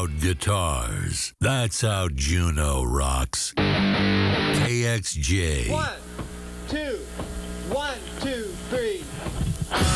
loud guitars. That's how Juneau rocks. KXJ. 1, 2, 1, 2, 3.